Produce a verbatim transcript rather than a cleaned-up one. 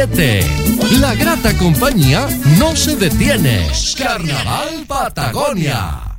La grata compañía no se detiene. Carnaval Patagonia.